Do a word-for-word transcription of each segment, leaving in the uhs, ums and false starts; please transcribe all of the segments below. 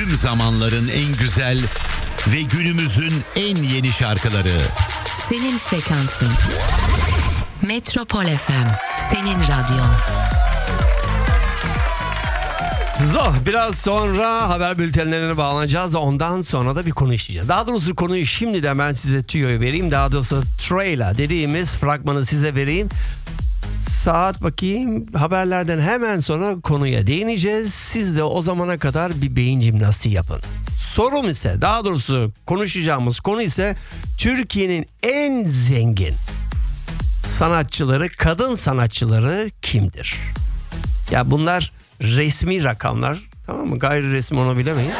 Tüm zamanların en güzel ve günümüzün en yeni şarkıları. Senin frekansın. Metropol F M. Senin radyon. Zo, biraz sonra haber bültenlerine bağlanacağız. Ondan sonra da bir konu işleyeceğiz. Daha doğrusu konuyu şimdiden ben size tüyoyu vereyim. Daha doğrusu trailer dediğimiz fragmanı size vereyim. Saat bakayım, haberlerden hemen sonra konuya değineceğiz. Siz de o zamana kadar bir beyin jimnastiği yapın. Sorum ise, daha doğrusu konuşacağımız konu ise Türkiye'nin en zengin sanatçıları, kadın sanatçıları kimdir? Ya bunlar resmi rakamlar, tamam mı? Gayri resmi onu bilemeyiz.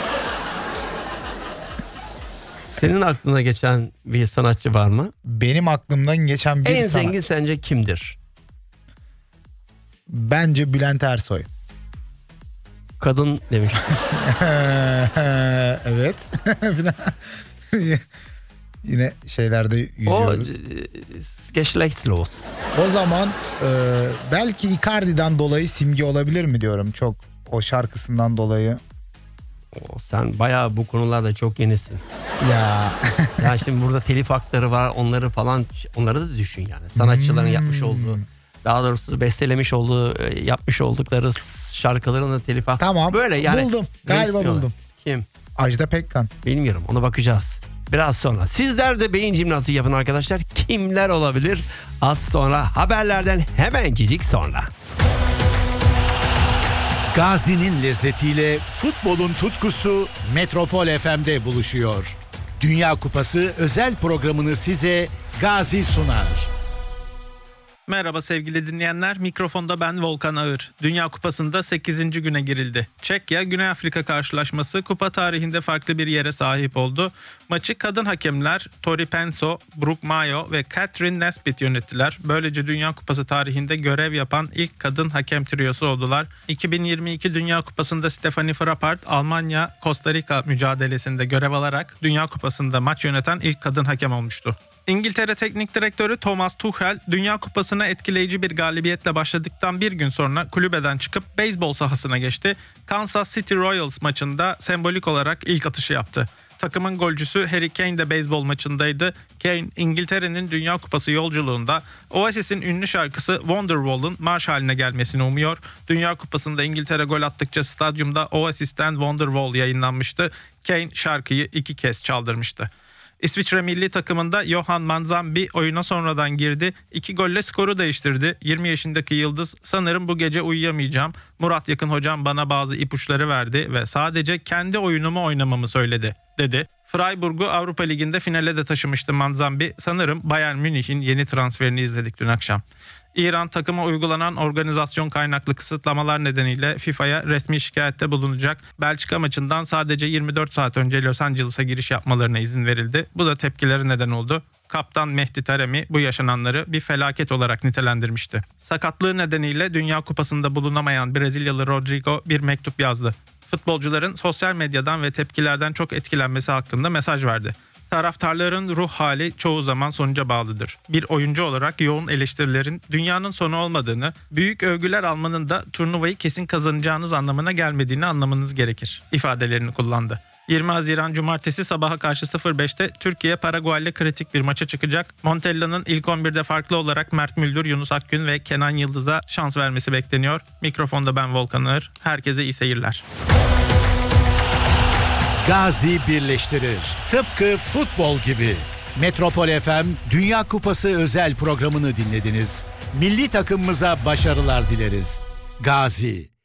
Senin aklına geçen bir sanatçı var mı? Benim aklımdan geçen bir en sanatçı. zengin sence kimdir? Bence Bülent Ersoy. Kadın demiş. Evet. Yine şeylerde yüzüyoruz. O geschlechtslos. O zaman e, belki Icardi'den dolayı Simge olabilir mi diyorum. Çok o şarkısından dolayı. O, sen bayağı bu konularda çok yenisin. Ya. Ya şimdi burada telif hakları var, onları falan, onları da düşün yani. Sanatçıların Hmm. yapmış olduğu, daha doğrusu bestelemiş olduğu, yapmış oldukları şarkıların da telif hakkı. Tamam. Böyle yani. Buldum. Galiba resmi olarak. buldum. Kim? Ajda Pekkan. Bilmiyorum, ona bakacağız. Biraz sonra. Sizler de beyin jimnastiği yapın arkadaşlar. Kimler olabilir? Az sonra, haberlerden hemencik sonra. Gazi'nin lezzetiyle futbolun tutkusu Metropol F M'de buluşuyor. Dünya Kupası özel programını size Gazi sunar. Merhaba sevgili dinleyenler, mikrofonda ben Volkan Ağır. Dünya Kupası'nda sekizinci güne girildi. Çekya, Güney Afrika karşılaşması kupa tarihinde farklı bir yere sahip oldu. Maçı kadın hakemler Tori Penso, Brooke Mayo ve Catherine Nesbitt yönettiler. Böylece Dünya Kupası tarihinde görev yapan ilk kadın hakem triyosu oldular. iki bin yirmi iki Dünya Kupası'nda Stephanie Frappart, Almanya-Costa Rica mücadelesinde görev alarak Dünya Kupası'nda maç yöneten ilk kadın hakem olmuştu. İngiltere Teknik Direktörü Thomas Tuchel, Dünya Kupası'na etkileyici bir galibiyetle başladıktan bir gün sonra kulübeden çıkıp beyzbol sahasına geçti. Kansas City Royals maçında sembolik olarak ilk atışı yaptı. Takımın golcüsü Harry Kane de beyzbol maçındaydı. Kane, İngiltere'nin Dünya Kupası yolculuğunda Oasis'in ünlü şarkısı Wonderwall'un marş haline gelmesini umuyor. Dünya Kupası'nda İngiltere gol attıkça stadyumda Oasis'ten Wonderwall yayınlanmıştı. Kane şarkıyı iki kez çaldırmıştı. İsviçre milli takımında Johan Manzambi oyuna sonradan girdi. İki golle skoru değiştirdi. yirmi yaşındaki yıldız, sanırım bu gece uyuyamayacağım. Murat Yakın hocam bana bazı ipuçları verdi ve sadece kendi oyunumu oynamamı söyledi, dedi. Freiburg'u Avrupa Ligi'nde finale de taşımıştı Manzambi. Sanırım Bayern Münih'in yeni transferini izledik dün akşam. İran takıma uygulanan organizasyon kaynaklı kısıtlamalar nedeniyle FIFA'ya resmi şikayette bulunacak. Belçika maçından sadece yirmi dört saat önce Los Angeles'a giriş yapmalarına izin verildi. Bu da tepkileri neden oldu. Kaptan Mehdi Taremi bu yaşananları bir felaket olarak nitelendirmişti. Sakatlığı nedeniyle Dünya Kupası'nda bulunamayan Brezilyalı Rodrigo bir mektup yazdı. Futbolcuların sosyal medyadan ve tepkilerden çok etkilenmesi hakkında mesaj verdi. Taraftarların ruh hali çoğu zaman sonuca bağlıdır. Bir oyuncu olarak yoğun eleştirilerin dünyanın sonu olmadığını, büyük övgüler almanın da turnuvayı kesin kazanacağınız anlamına gelmediğini anlamanız gerekir ifadelerini kullandı. yirmi Haziran Cumartesi sabaha karşı sıfır beşte Türkiye Paraguay ile kritik bir maça çıkacak. Montella'nın ilk on birde farklı olarak Mert Müldür, Yunus Akgün ve Kenan Yıldız'a şans vermesi bekleniyor. Mikrofonda ben Volkan Ağır. Herkese iyi seyirler. Gazi birleştirir. Tıpkı futbol gibi. Metropol F M Dünya Kupası özel programını dinlediniz. Milli takımımıza başarılar dileriz. Gazi.